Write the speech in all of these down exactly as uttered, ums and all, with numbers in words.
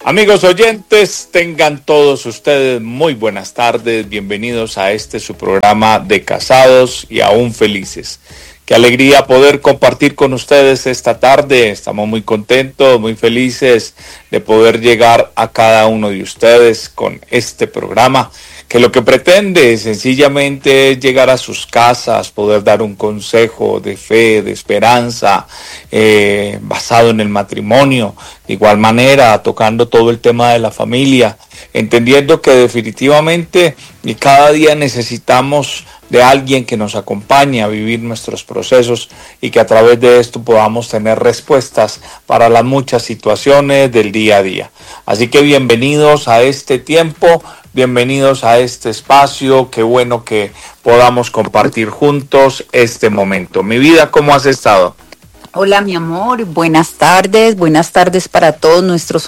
Amigos oyentes, tengan todos ustedes muy buenas tardes, bienvenidos a este su programa de Casados y Aún Felices. Qué alegría poder compartir con ustedes esta tarde, estamos muy contentos, muy felices de poder llegar a cada uno de ustedes con este programa, que lo que pretende sencillamente es llegar a sus casas, poder dar un consejo de fe, de esperanza, eh, basado en el matrimonio, de igual manera tocando todo el tema de la familia, entendiendo que definitivamente y cada día necesitamos de alguien que nos acompañe a vivir nuestros procesos y que a través de esto podamos tener respuestas para las muchas situaciones del día a día. Así que bienvenidos a este tiempo, bienvenidos a este espacio, qué bueno que podamos compartir juntos este momento. Mi vida, ¿cómo has estado? Hola mi amor, buenas tardes, buenas tardes para todos nuestros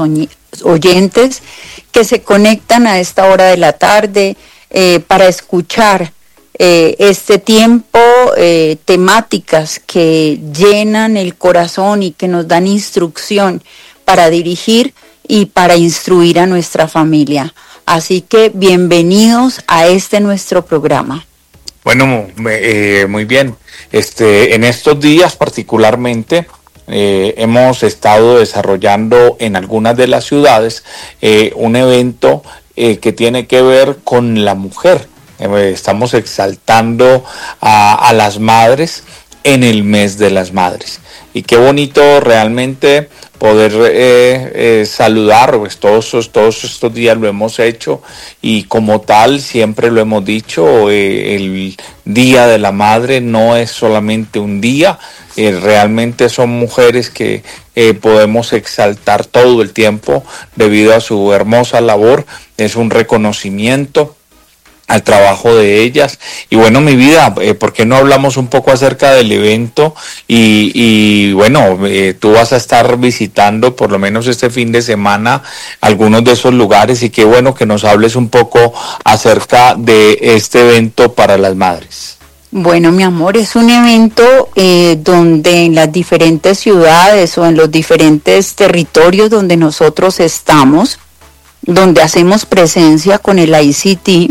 oyentes que se conectan a esta hora de la tarde eh, para escuchar Eh, este tiempo, eh, temáticas que llenan el corazón y que nos dan instrucción para dirigir y para instruir a nuestra familia. Así que bienvenidos a este nuestro programa. Bueno, eh, muy bien. Este, en estos días particularmente eh, hemos estado desarrollando en algunas de las ciudades eh, un evento eh, que tiene que ver con la mujer. Estamos exaltando a, a las madres en el mes de las madres. Y qué bonito realmente poder eh, eh, saludar, pues todos, todos estos días lo hemos hecho y como tal siempre lo hemos dicho, eh, el Día de la Madre no es solamente un día, eh, realmente son mujeres que eh, podemos exaltar todo el tiempo debido a su hermosa labor, es un reconocimiento al trabajo de ellas. Y bueno, mi vida, eh, ¿por qué no hablamos un poco acerca del evento? Y, y bueno, eh, tú vas a estar visitando por lo menos este fin de semana algunos de esos lugares y qué bueno que nos hables un poco acerca de este evento para las madres. Bueno, mi amor, es un evento eh, donde en las diferentes ciudades o en los diferentes territorios donde nosotros estamos, donde hacemos presencia con el I C T,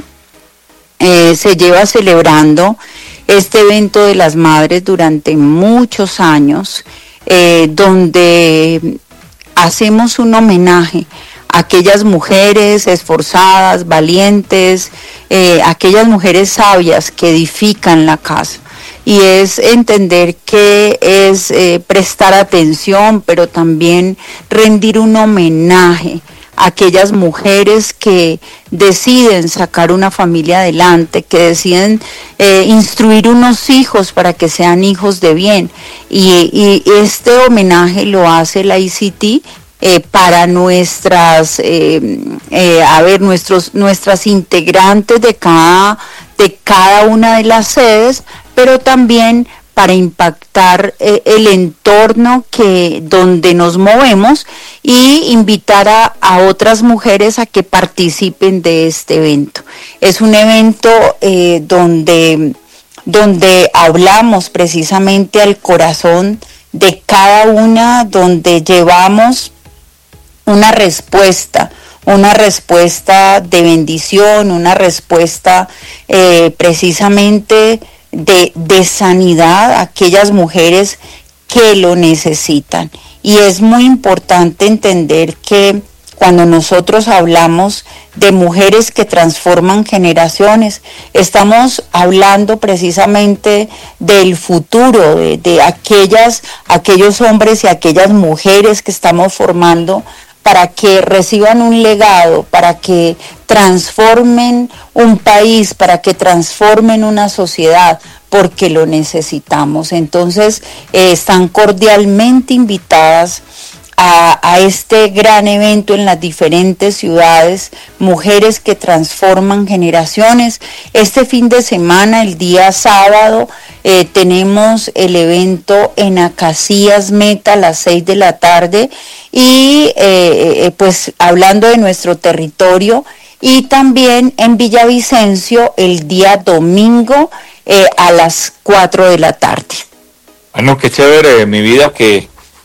Eh, se lleva celebrando este evento de las madres durante muchos años, eh, donde hacemos un homenaje a aquellas mujeres esforzadas, valientes, eh, aquellas mujeres sabias que edifican la casa. Y es entender que es eh, prestar atención, pero también rendir un homenaje a aquellas mujeres que deciden sacar una familia adelante, que deciden eh, instruir unos hijos para que sean hijos de bien. Y, y este homenaje lo hace el I C T eh, para nuestras, eh, eh, a ver, nuestros, nuestras integrantes de cada, de cada una de las sedes, pero también para impactar eh, el entorno que donde nos movemos y invitar a, a otras mujeres a que participen de este evento. Es un evento eh, donde, donde hablamos precisamente al corazón de cada una, donde llevamos una respuesta, una respuesta de bendición, una respuesta eh, precisamente De, de sanidad a aquellas mujeres que lo necesitan. Y es muy importante entender que cuando nosotros hablamos de mujeres que transforman generaciones, estamos hablando precisamente del futuro, de, de aquellas, aquellos hombres y aquellas mujeres que estamos formando para que reciban un legado, para que transformen un país, para que transformen una sociedad, porque lo necesitamos. Entonces, eh, están cordialmente invitadas a, a este gran evento en las diferentes ciudades, Mujeres que Transforman Generaciones. Este fin de semana, el día sábado, eh, tenemos el evento en Acacias Meta a las seis de la tarde y eh, eh, pues hablando de nuestro territorio, y también en Villavicencio el día domingo eh, a las cuatro de la tarde. Bueno, qué chévere, mi vida, que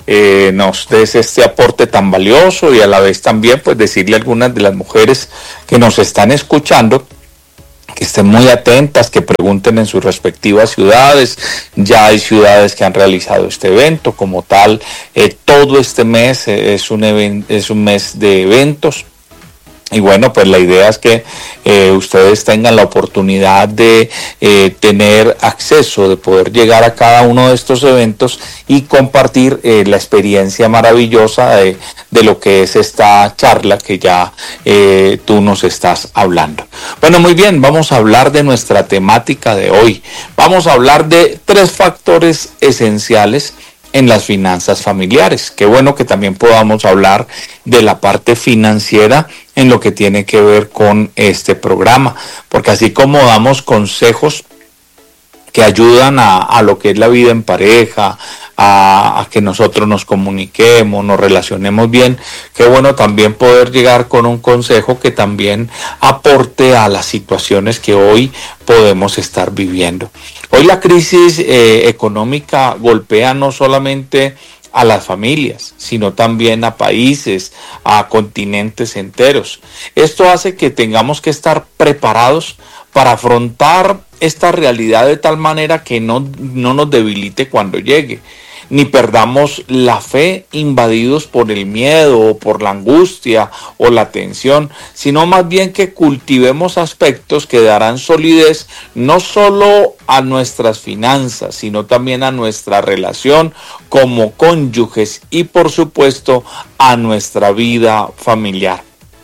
eh, nos des este aporte tan valioso y a la vez también pues decirle a algunas de las mujeres que nos están escuchando que estén muy atentas, que pregunten en sus respectivas ciudades. Ya hay ciudades que han realizado este evento como tal. Eh, todo este mes eh, es, un even- es un mes de eventos. Y bueno, pues la idea es que eh, ustedes tengan la oportunidad de eh, tener acceso, de poder llegar a cada uno de estos eventos y compartir eh, la experiencia maravillosa de, de lo que es esta charla que ya eh, tú nos estás hablando. Bueno, muy bien, vamos a hablar de nuestra temática de hoy. Vamos a hablar de tres factores esenciales en las finanzas familiares. Qué bueno que también podamos hablar de la parte financiera en lo que tiene que ver con este programa, porque así como damos consejos que ayudan a, a lo que es la vida en pareja, a, a que nosotros nos comuniquemos, nos relacionemos bien, qué bueno también poder llegar con un consejo que también aporte a las situaciones que hoy podemos estar viviendo. Hoy la crisis eh, económica golpea no solamente a las familias, sino también a países, a continentes enteros. Esto hace que tengamos que estar preparados para afrontar esta realidad de tal manera que no, no nos debilite cuando llegue, ni perdamos la fe invadidos por el miedo o por la angustia o la tensión, sino más bien que cultivemos aspectos que darán solidez no solo a nuestras finanzas, sino también a nuestra relación como cónyuges y por supuesto a nuestra vida familiar.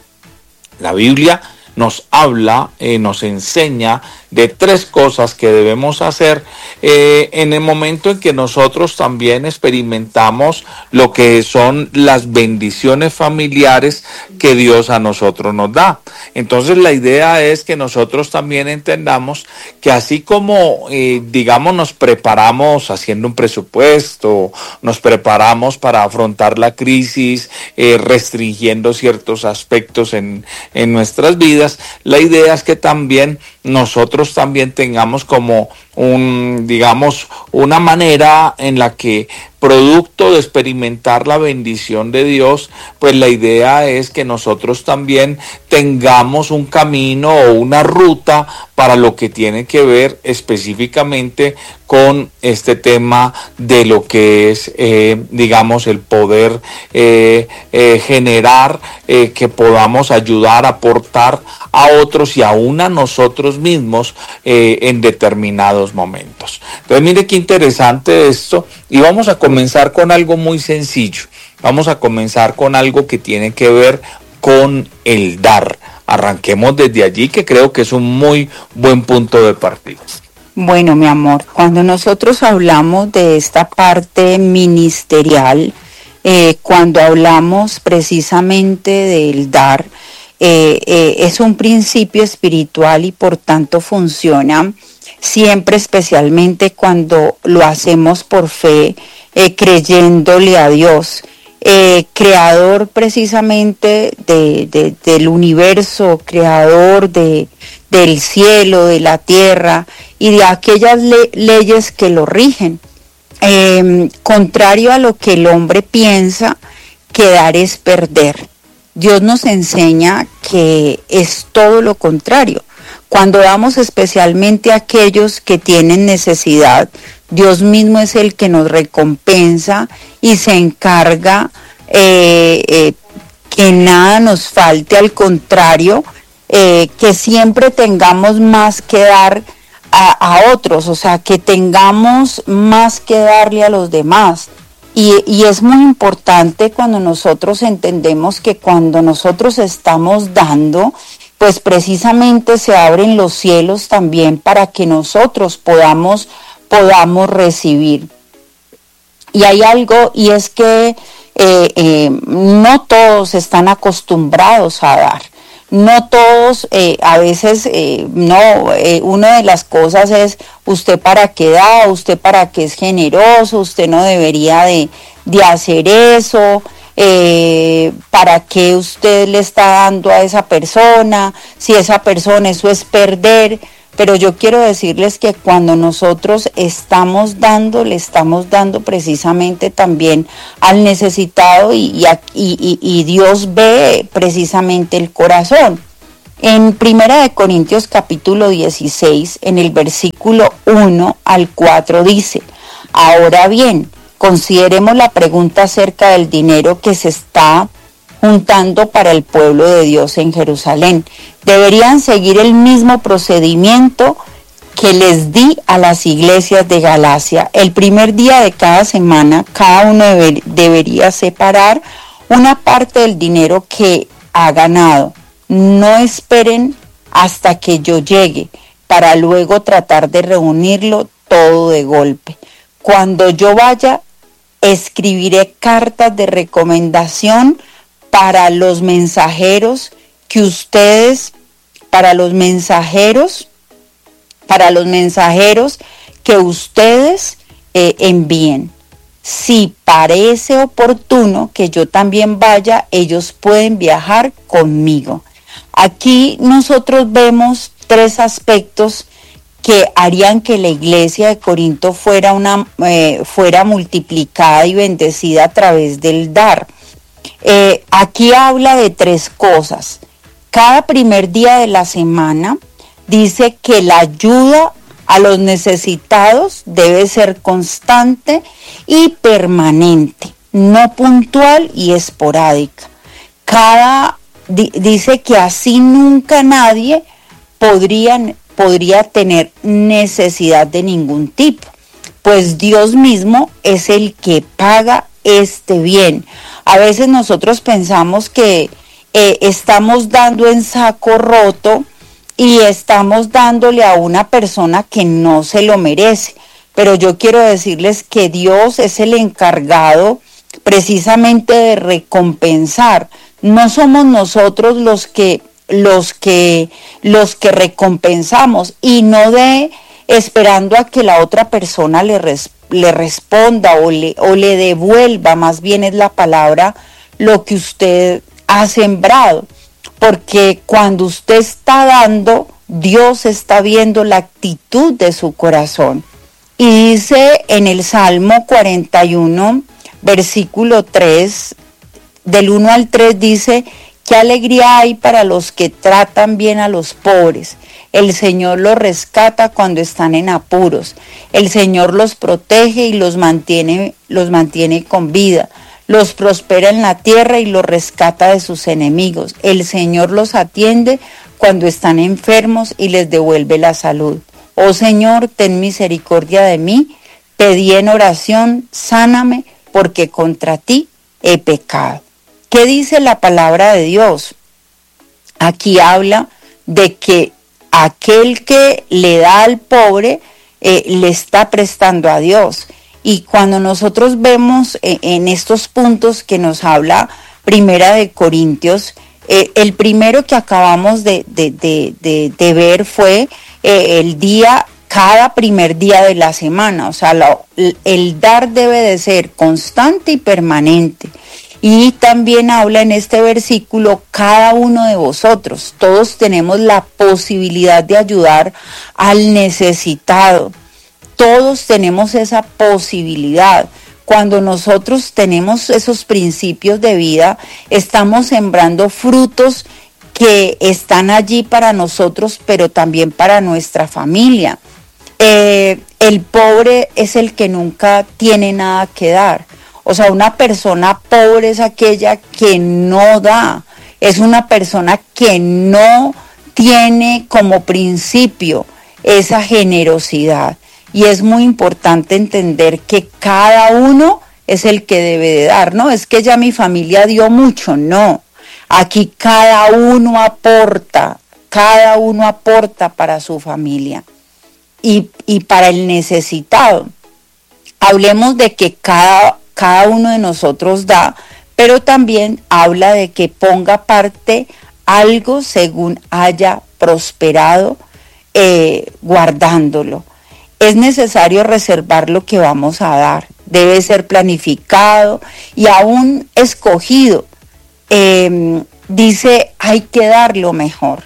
La Biblia nos habla, eh, nos enseña de tres cosas que debemos hacer eh, en el momento en que nosotros también experimentamos lo que son las bendiciones familiares que Dios a nosotros nos da. Entonces la idea es que nosotros también entendamos que así como eh, digamos nos preparamos haciendo un presupuesto, nos preparamos para afrontar la crisis eh, restringiendo ciertos aspectos en, en nuestras vidas, la idea es que también nosotros también tengamos como un, digamos, una manera en la que producto de experimentar la bendición de Dios, pues la idea es que nosotros también tengamos un camino o una ruta para lo que tiene que ver específicamente con este tema de lo que es, eh, digamos, el poder eh, eh, generar, eh, que podamos ayudar, aportar a otros y aún a nosotros mismos eh, en determinados momentos. Entonces, mire qué interesante esto, y vamos a comenzar con algo muy sencillo. Vamos a comenzar con algo que tiene que ver con el dar. Arranquemos desde allí, que creo que es un muy buen punto de partida. Bueno, mi amor, cuando nosotros hablamos de esta parte ministerial, eh, cuando hablamos precisamente del dar, eh, eh, es un principio espiritual y por tanto funciona siempre, especialmente cuando lo hacemos por fe, eh, creyéndole a Dios, eh, creador precisamente de, de, del universo, creador de, del cielo, de la tierra y de aquellas le- leyes que lo rigen. Eh, contrario a lo que el hombre piensa, que dar es perder. Dios nos enseña que es todo lo contrario. Cuando damos especialmente a aquellos que tienen necesidad, Dios mismo es el que nos recompensa y se encarga eh, eh, que nada nos falte, al contrario, eh, que siempre tengamos más que dar a, a otros, o sea, que tengamos más que darle a los demás. Y, y es muy importante cuando nosotros entendemos que cuando nosotros estamos dando, pues precisamente se abren los cielos también para que nosotros podamos, podamos recibir. Y hay algo, y es que eh, eh, no todos están acostumbrados a dar. No todos, eh, a veces, eh, no, eh, una de las cosas es, usted para qué da, usted para qué es generoso, usted no debería de, de hacer eso, eh, para qué usted le está dando a esa persona, si esa persona, eso es perder. pero yo quiero decirles que cuando nosotros estamos dando, le estamos dando precisamente también al necesitado y, y, y, y Dios ve precisamente el corazón. En Primera de Corintios capítulo dieciséis, en el versículo uno al cuatro dice: ahora bien, consideremos la pregunta acerca del dinero que se está juntando para el pueblo de Dios en Jerusalén. Deberían seguir el mismo procedimiento que les di a las iglesias de Galacia. El primer día de cada semana, cada uno deber, debería separar una parte del dinero que ha ganado. No esperen hasta que yo llegue para luego tratar de reunirlo todo de golpe. Cuando yo vaya, escribiré cartas de recomendación para los mensajeros que ustedes, para los mensajeros, para los mensajeros que ustedes eh, envíen. Si parece oportuno que yo también vaya, ellos pueden viajar conmigo. Aquí nosotros vemos tres aspectos que harían que la iglesia de Corinto fuera, una, eh, fuera multiplicada y bendecida a través del dar. Eh, aquí habla de tres cosas. Cada primer día de la semana dice que la ayuda a los necesitados debe ser constante y permanente, no puntual y esporádica. Cada di, dice que así nunca nadie podría, podría tener necesidad de ningún tipo, pues Dios mismo es el que paga este bien. A veces nosotros pensamos que eh, estamos dando en saco roto y estamos dándole a una persona que no se lo merece. Pero yo quiero decirles que Dios es el encargado precisamente de recompensar. No somos nosotros los que, los que, los que recompensamos, y no de esperando a que la otra persona le responda. le responda o le, o le devuelva, más bien es la palabra, lo que usted ha sembrado. Porque cuando usted está dando, Dios está viendo la actitud de su corazón. Y dice en el Salmo cuarenta y uno, versículo tres, del uno al tres dice: qué alegría hay para los que tratan bien a los pobres. El Señor los rescata cuando están en apuros. El Señor los protege y los mantiene, los mantiene con vida. Los prospera en la tierra y los rescata de sus enemigos. El Señor los atiende cuando están enfermos y les devuelve la salud. Oh Señor, ten misericordia de mí. Pedí en oración, sáname, porque contra ti he pecado. ¿Qué dice la palabra de Dios? Aquí habla de que aquel que le da al pobre eh, le está prestando a Dios. Y cuando nosotros vemos eh, en estos puntos que nos habla Primera de Corintios, eh, el primero que acabamos de, de, de, de, de ver fue eh, el día, cada primer día de la semana. O sea, lo, el dar debe de ser constante y permanente. Y también habla en este versículo, cada uno de vosotros. Todos tenemos la posibilidad de ayudar al necesitado. Todos tenemos esa posibilidad. Cuando nosotros tenemos esos principios de vida, estamos sembrando frutos que están allí para nosotros, pero también para nuestra familia. Eh, el pobre es el que nunca tiene nada que dar. O sea, una persona pobre es aquella que no da, es una persona que no tiene como principio esa generosidad. Y es muy importante entender que cada uno es el que debe de dar, ¿no? Es que ya mi familia dio mucho, no. Aquí cada uno aporta, cada uno aporta para su familia y, y para el necesitado. Hablemos de que cada Cada uno de nosotros da, pero también habla de que ponga parte algo según haya prosperado, eh, guardándolo. Es necesario reservar lo que vamos a dar. Debe ser planificado y aún escogido. Eh, dice, hay que dar lo mejor.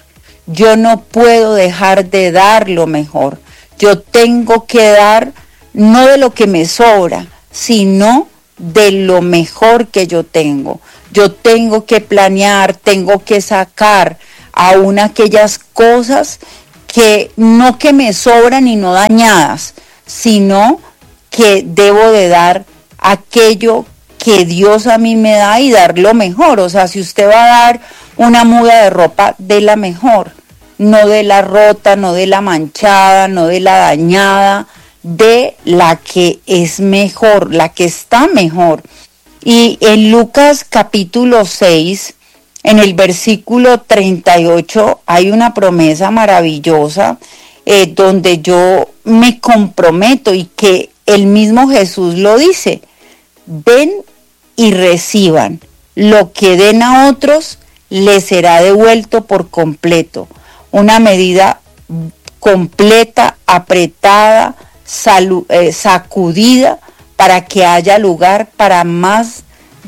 yo no puedo dejar de dar lo mejor. Yo tengo que dar no de lo que me sobra, sino de lo mejor que yo tengo. Yo tengo que planear, tengo que sacar aún aquellas cosas que no que me sobran y no dañadas, sino que debo de dar aquello que Dios a mí me da y dar lo mejor. O sea, si usted va a dar una muda de ropa, de la mejor, no de la rota, no de la manchada, no de la dañada, de la que es mejor, la que está mejor. Y en Lucas capítulo seis, en el versículo treinta y ocho, hay una promesa maravillosa eh, donde yo me comprometo y que el mismo Jesús lo dice: den y reciban, lo que den a otros les será devuelto por completo. Una medida completa, apretada, salu- eh, sacudida, para que haya lugar para más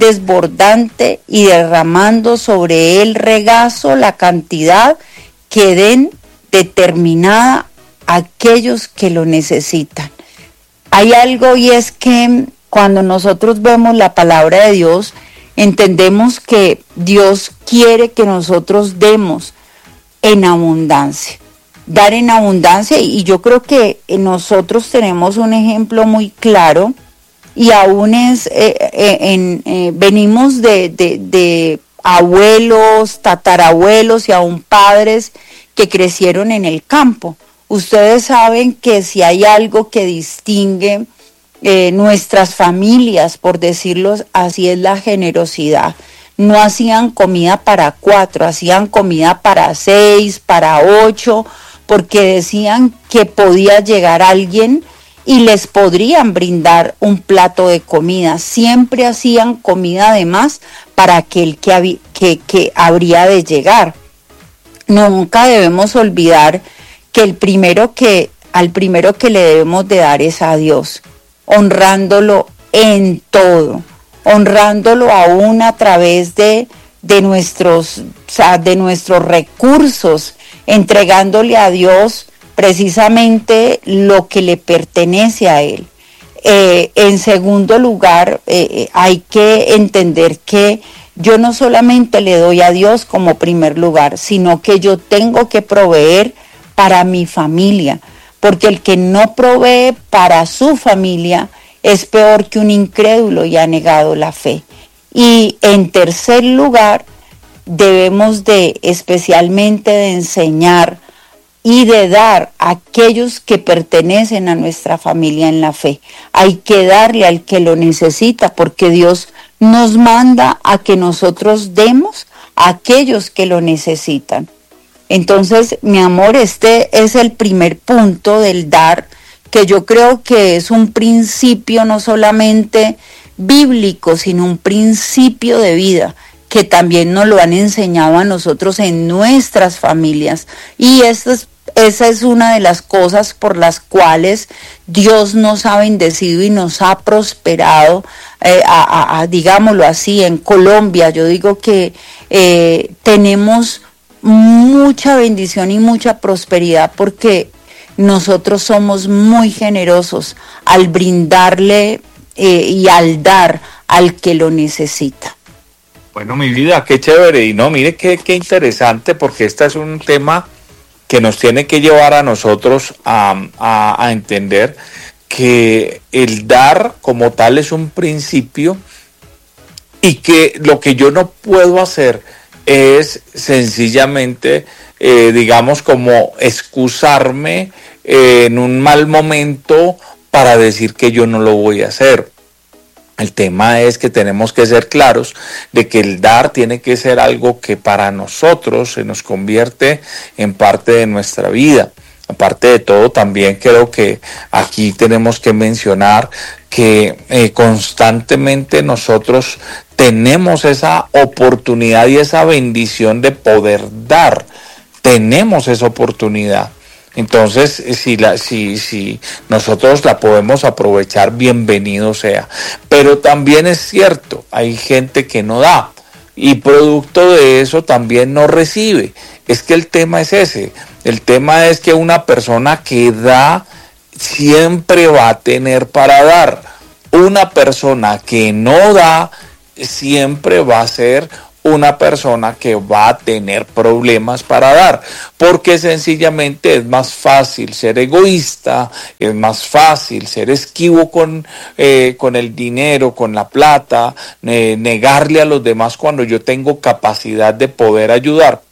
desbordante y derramando sobre el regazo la cantidad que den determinada a aquellos que lo necesitan. Hay algo, y es que cuando nosotros vemos la palabra de Dios, entendemos que Dios quiere que nosotros demos en abundancia, dar en abundancia, y yo creo que nosotros tenemos un ejemplo muy claro, y aún es, eh, eh, en, eh, venimos de, de, de abuelos, tatarabuelos y aún padres que crecieron en el campo. Ustedes saben que si hay algo que distingue eh, nuestras familias, por decirlo así, es la generosidad. No hacían comida para cuatro, hacían comida para seis, para ocho, porque decían que podía llegar alguien y les podrían brindar un plato de comida. Siempre hacían comida de más para aquel que, hab- que, que habría de llegar. Nunca debemos olvidar que el primero que, al primero que le debemos de dar es a Dios, honrándolo en todo, honrándolo aún a través de, de, nuestros, o sea, de nuestros recursos, entregándole a Dios precisamente lo que le pertenece a Él. Eh, en segundo lugar, eh, hay que entender que yo no solamente le doy a Dios como primer lugar, sino que yo tengo que proveer para mi familia, porque el que no provee para su familia es peor que un incrédulo y ha negado la fe. Y en tercer lugar, debemos de especialmente de enseñar y de dar a aquellos que pertenecen a nuestra familia en la fe. Hay que darle al que lo necesita, porque Dios nos manda a que nosotros demos a aquellos que lo necesitan. Entonces, mi amor, este es el primer punto del dar, que yo creo que es un principio no solamente bíblico, sino un principio de vida, que también nos lo han enseñado a nosotros en nuestras familias. Y esto es, esa es una de las cosas por las cuales Dios nos ha bendecido y nos ha prosperado, eh, a, a, a, digámoslo así, en Colombia. Yo digo que eh, tenemos mucha bendición y mucha prosperidad porque nosotros somos muy generosos al brindarle eh, y al dar al que lo necesita. Bueno, mi vida, qué chévere. Y no, mire qué, qué interesante, porque este es un tema que nos tiene que llevar a nosotros a, a, a entender que el dar como tal es un principio y que lo que yo no puedo hacer es sencillamente, eh, digamos, como excusarme eh, en un mal momento para decir que yo no lo voy a hacer. El tema es que tenemos que ser claros de que el dar tiene que ser algo que para nosotros se nos convierte en parte de nuestra vida. Aparte de todo, también creo que aquí tenemos que mencionar que eh, constantemente nosotros tenemos esa oportunidad y esa bendición de poder dar. Tenemos esa oportunidad. Entonces, si, la, si, si nosotros la podemos aprovechar, bienvenido sea. Pero también es cierto, hay gente que no da. y producto de eso también no recibe. Es que el tema es ese, el tema es que una persona que da siempre va a tener para dar. Una persona que no da siempre va a ser una persona que va a tener problemas para dar, porque sencillamente es más fácil ser egoísta, es más fácil ser esquivo con, eh, con el dinero, con la plata, eh, negarle a los demás cuando yo tengo capacidad de poder ayudar.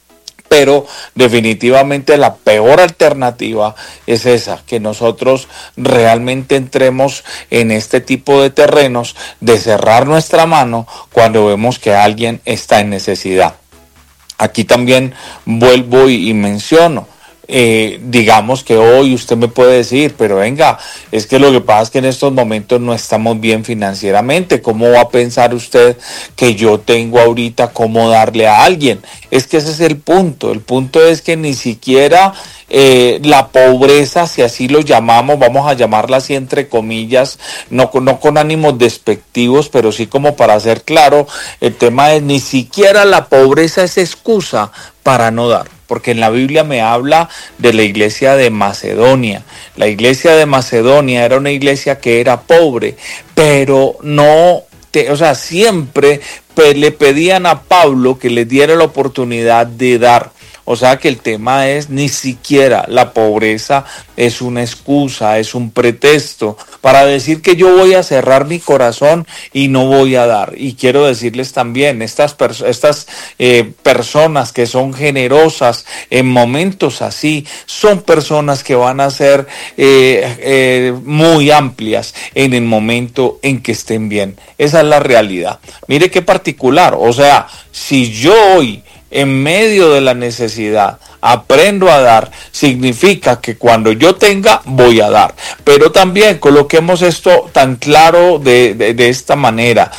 Pero definitivamente la peor alternativa es esa, que nosotros realmente entremos en este tipo de terrenos de cerrar nuestra mano cuando vemos que alguien está en necesidad. Aquí también vuelvo y, y menciono. Eh, digamos que hoy usted me puede decir, pero venga, es que lo que pasa es que en estos momentos no estamos bien financieramente. ¿Cómo va a pensar usted que yo tengo ahorita cómo darle a alguien? Es que ese es el punto. El punto es que ni siquiera eh, la pobreza, si así lo llamamos, vamos a llamarla así entre comillas, no, no con ánimos despectivos, pero sí como para ser claro, el tema es ni siquiera la pobreza es excusa para no dar. Porque en la Biblia me habla de la iglesia de Macedonia. La iglesia de Macedonia era una iglesia que era pobre, pero no, te, o sea, siempre pe- le pedían a Pablo que les diera la oportunidad de dar. O sea que el tema es ni siquiera la pobreza es una excusa, es un pretexto para decir que yo voy a cerrar mi corazón y no voy a dar. Y quiero decirles también, estas, pers- estas eh, personas que son generosas en momentos así, son personas que van a ser eh, eh, muy amplias en el momento en que estén bien. Esa es la realidad. Mire qué particular, o sea, si yo hoy en medio de la necesidad aprendo a dar, significa que cuando yo tenga voy a dar. Pero también coloquemos esto tan claro de, de, de esta manera: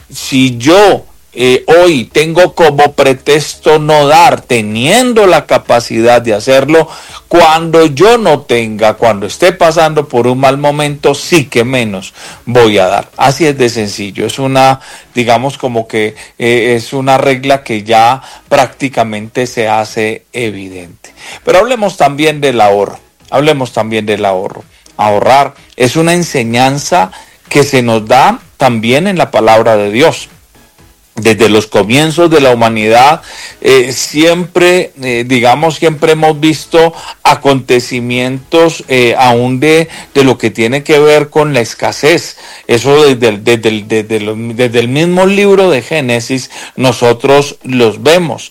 si yo eh, hoy tengo como pretexto no dar, teniendo la capacidad de hacerlo, cuando yo no tenga, cuando esté pasando por un mal momento, sí que menos voy a dar. Así es de sencillo. Es una, digamos como que eh, es una regla que ya prácticamente se hace evidente. Pero hablemos también del ahorro. Hablemos también del ahorro. Ahorrar es una enseñanza que se nos da también en la palabra de Dios. Desde los comienzos de la humanidad, eh, siempre, eh, digamos, siempre hemos visto acontecimientos eh, aún de, de lo que tiene que ver con la escasez. Eso desde el, desde, el, desde, el, desde el mismo libro de Génesis nosotros los vemos.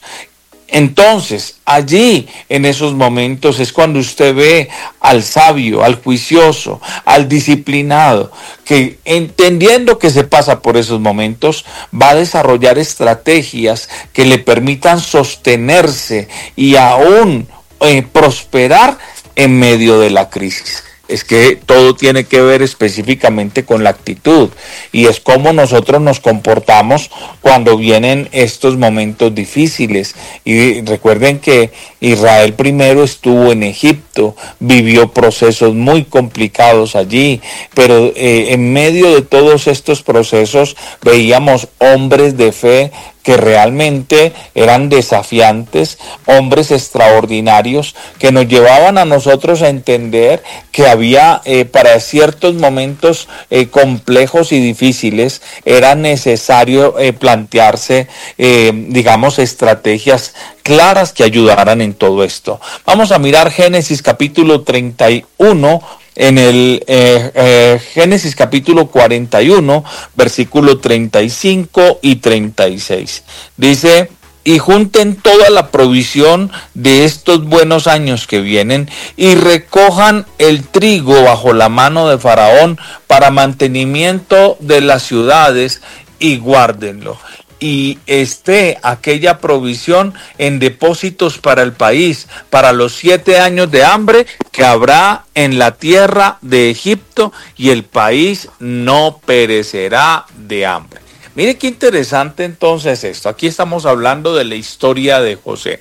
Entonces, allí, en esos momentos, es cuando usted ve al sabio, al juicioso, al disciplinado, que entendiendo que se pasa por esos momentos, va a desarrollar estrategias que le permitan sostenerse y aún eh, prosperar en medio de la crisis. Es que todo tiene que ver específicamente con la actitud y es cómo nosotros nos comportamos cuando vienen estos momentos difíciles. Y recuerden que Israel primero estuvo en Egipto, vivió procesos muy complicados allí, pero eh, en medio de todos estos procesos veíamos hombres de fe que realmente eran desafiantes, hombres extraordinarios que nos llevaban a nosotros a entender que había eh, para ciertos momentos eh, complejos y difíciles era necesario eh, plantearse, eh, digamos, estrategias claras que ayudaran en todo esto. Vamos a mirar Génesis capítulo treinta y uno. En el eh, eh, Génesis capítulo cuarenta y uno, versículo treinta y cinco y treinta y seis. Dice: y junten toda la provisión de estos buenos años que vienen y recojan el trigo bajo la mano de Faraón para mantenimiento de las ciudades y guárdenlo. Y esté aquella provisión en depósitos para el país, para los siete años de hambre que habrá en la tierra de Egipto, y el país no perecerá de hambre. Mire qué interesante entonces esto. Aquí estamos hablando de la historia de José.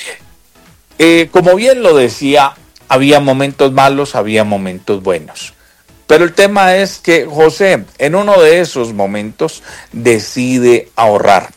Eh, como bien lo decía, había momentos malos, había momentos buenos. Pero el tema es que José, en uno de esos momentos, decide ahorrar.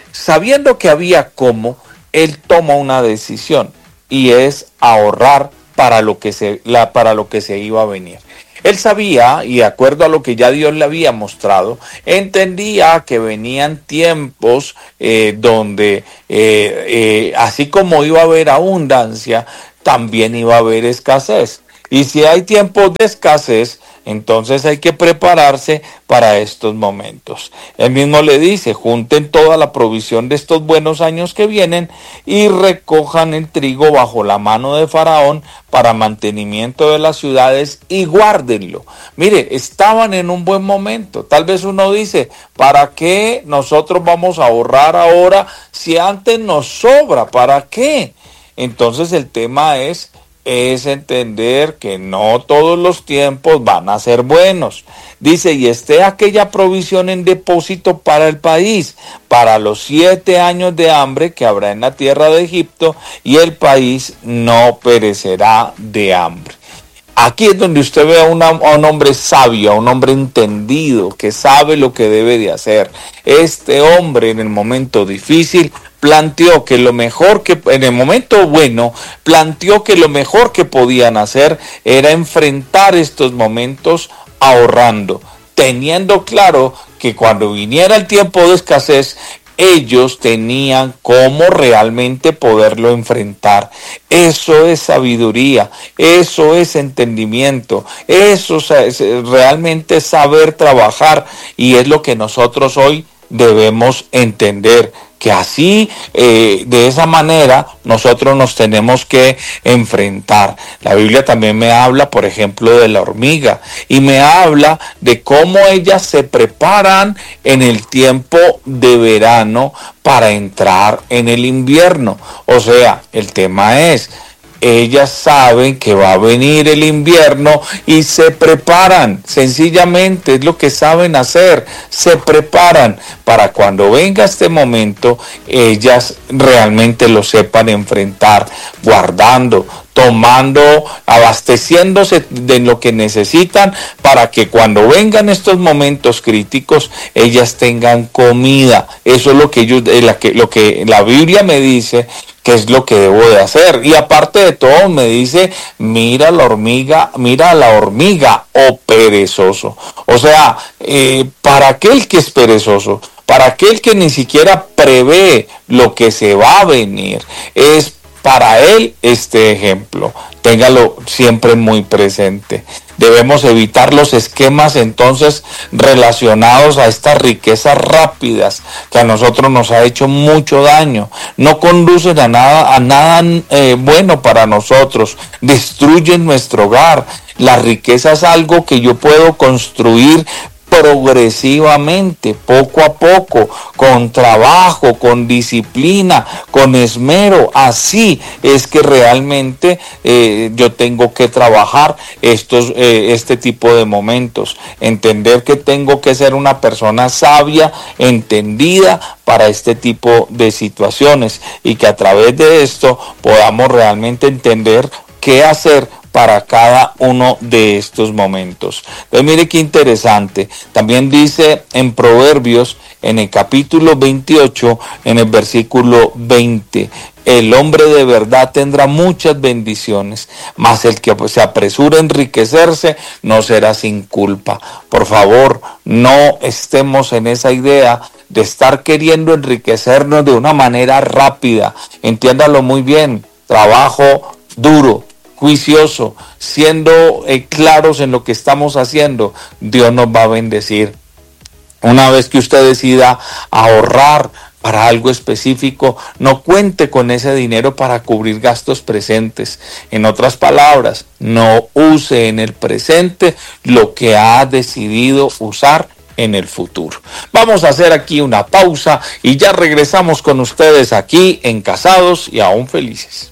sabiendo que había cómo, él toma una decisión y es ahorrar para lo que se, la, para lo que se iba a venir. Él sabía, y de acuerdo a lo que ya Dios le había mostrado, entendía que venían tiempos eh, donde, eh, eh, así como iba a haber abundancia, también iba a haber escasez. Y si hay tiempos de escasez, entonces hay que prepararse para estos momentos. Él mismo le dice, junten toda la provisión de estos buenos años que vienen y recojan el trigo bajo la mano de Faraón para mantenimiento de las ciudades y guárdenlo. Mire, estaban en un buen momento. Tal vez uno dice, ¿para qué nosotros vamos a ahorrar ahora si antes nos sobra? ¿Para qué? Entonces el tema es... es entender que no todos los tiempos van a ser buenos. Dice, y esté aquella provisión en depósito para el país, para los siete años de hambre que habrá en la tierra de Egipto, y el país no perecerá de hambre. Aquí es donde usted ve a, una, a un hombre sabio, a un hombre entendido, que sabe lo que debe de hacer. Este hombre en el momento difícil planteó que lo mejor que, en el momento bueno, planteó que lo mejor que podían hacer era enfrentar estos momentos ahorrando, teniendo claro que cuando viniera el tiempo de escasez, ellos tenían cómo realmente poderlo enfrentar. Eso es sabiduría, eso es entendimiento, eso es realmente saber trabajar, y es lo que nosotros hoy debemos entender, que así, eh, de esa manera, nosotros nos tenemos que enfrentar. La Biblia también me habla, por ejemplo, de la hormiga, y me habla de cómo ellas se preparan en el tiempo de verano para entrar en el invierno. O sea, el tema es... ellas saben que va a venir el invierno y se preparan, sencillamente es lo que saben hacer, se preparan para cuando venga este momento, ellas realmente lo sepan enfrentar, guardando, tomando, abasteciéndose de lo que necesitan para que cuando vengan estos momentos críticos, ellas tengan comida. Eso es lo que ellos, lo que la Biblia me dice, que es lo que debo de hacer. Y aparte de todo me dice, mira la hormiga, mira la hormiga, oh perezoso. O sea, eh, para aquel que es perezoso, para aquel que ni siquiera prevé lo que se va a venir, es para él este ejemplo. Téngalo siempre muy presente. Debemos evitar los esquemas entonces relacionados a estas riquezas rápidas que a nosotros nos ha hecho mucho daño. No conducen a nada, a nada eh, bueno para nosotros. Destruyen nuestro hogar. La riqueza es algo que yo puedo construir progresivamente, poco a poco, con trabajo, con disciplina, con esmero. Así es que realmente eh, yo tengo que trabajar estos, eh, este tipo de momentos. Entender que tengo que ser una persona sabia, entendida para este tipo de situaciones, y que a través de esto podamos realmente entender qué hacer para cada uno de estos momentos. Entonces, mire qué interesante. También dice en Proverbios, en el capítulo veintiocho, en el versículo veinte, el hombre de verdad tendrá muchas bendiciones, mas el que se apresura a enriquecerse no será sin culpa. Por favor, no estemos en esa idea de estar queriendo enriquecernos de una manera rápida. Entiéndalo muy bien, trabajo duro, juicioso, siendo eh, claros en lo que estamos haciendo, Dios nos va a bendecir. Una vez que usted decida ahorrar para algo específico, no cuente con ese dinero para cubrir gastos presentes. En otras palabras, no use en el presente lo que ha decidido usar en el futuro. Vamos a hacer aquí una pausa y ya regresamos con ustedes aquí en Casados y Aún Felices.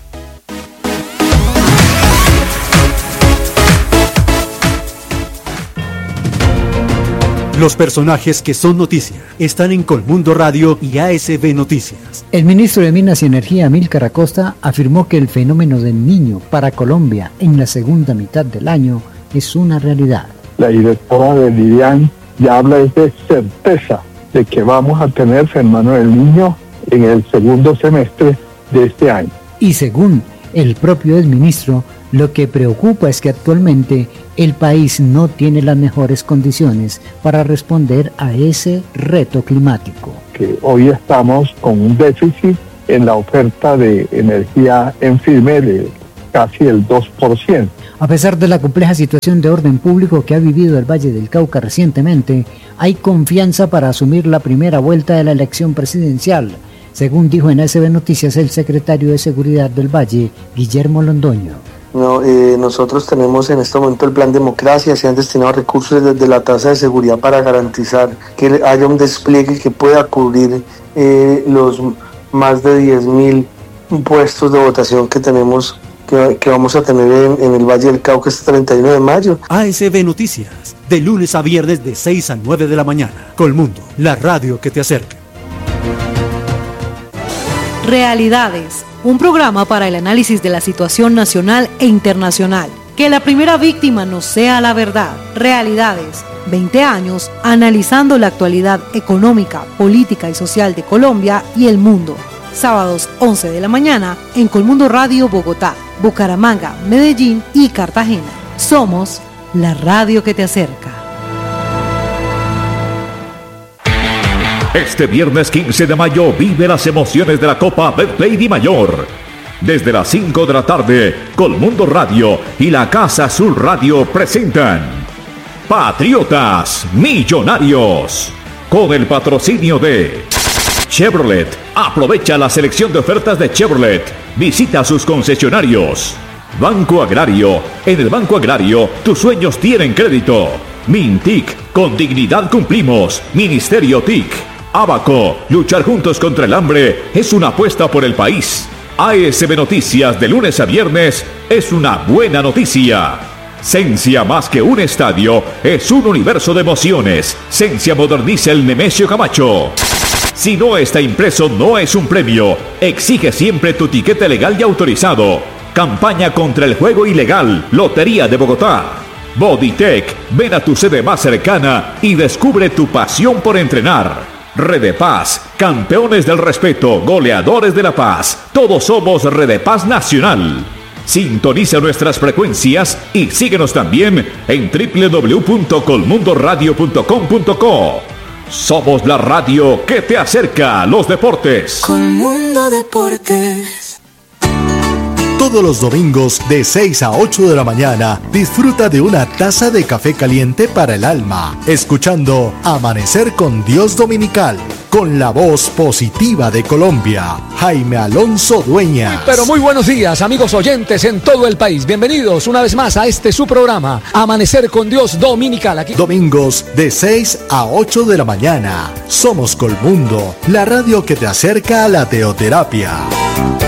Los personajes que son noticia están en Colmundo Radio y A S B Noticias. El ministro de Minas y Energía, Amílcar Acosta, afirmó que el fenómeno del Niño para Colombia en la segunda mitad del año es una realidad. La directora de Lirian ya habla de certeza de que vamos a tener Semana del Niño en el segundo semestre de este año. Y según el propio exministro, lo que preocupa es que actualmente el país no tiene las mejores condiciones para responder a ese reto climático. Que hoy estamos con un déficit en la oferta de energía en firme de casi el dos por ciento. A pesar de la compleja situación de orden público que ha vivido el Valle del Cauca recientemente, hay confianza para asumir la primera vuelta de la elección presidencial, según dijo en A S B Noticias el secretario de Seguridad del Valle, Guillermo Londoño. No, eh, nosotros tenemos en este momento el plan Democracia, se han destinado recursos desde la tasa de seguridad para garantizar que haya un despliegue que pueda cubrir eh, los más de diez mil puestos de votación que tenemos, que, que vamos a tener en, en el Valle del Cauca este treinta y uno de mayo. A S B Noticias, de lunes a viernes de seis a nueve de la mañana. Colmundo, la radio que te acerca. Realidades, un programa para el análisis de la situación nacional e internacional. Que la primera víctima no sea la verdad. Realidades, veinte años analizando la actualidad económica, política y social de Colombia y el mundo. Sábados once de la mañana en Colmundo Radio Bogotá, Bucaramanga, Medellín y Cartagena. Somos la radio que te acerca. Este viernes quince de mayo vive las emociones de la Copa Betplay Di Mayor. Desde las cinco de la tarde, Colmundo Radio y la Casa Azul Radio presentan Patriotas Millonarios, con el patrocinio de Chevrolet. Aprovecha la selección de ofertas de Chevrolet. Visita sus concesionarios. Banco Agrario. En el Banco Agrario, tus sueños tienen crédito. Mintic. Con dignidad cumplimos. Ministerio T I C. Abaco. Luchar juntos contra el hambre es una apuesta por el país. A S B Noticias de lunes a viernes es una buena noticia. Sensia, más que un estadio, es un universo de emociones. Sensia moderniza el Nemesio Camacho. Si no está impreso, no es un premio. Exige siempre tu tiquete legal y autorizado. Campaña contra el juego ilegal. Lotería de Bogotá. Bodytech. Ven a tu sede más cercana y descubre tu pasión por entrenar. Redepaz. Campeones del respeto. Goleadores de la paz. Todos somos Redepaz Nacional. Sintoniza nuestras frecuencias y síguenos también en doble u doble u doble u punto colmundo radio punto com punto co. Somos la radio que te acerca a los deportes. Colmundo Deportes. Todos los domingos de seis a ocho de la mañana disfruta de una taza de café caliente para el alma, escuchando Amanecer con Dios Dominical, con la voz positiva de Colombia, Jaime Alonso Dueñas. Pero muy buenos días, amigos oyentes en todo el país. Bienvenidos una vez más a este su programa, Amanecer con Dios Dominical. Aquí. Domingos de seis a ocho de la mañana. Somos Colmundo, la radio que te acerca a la teoterapia.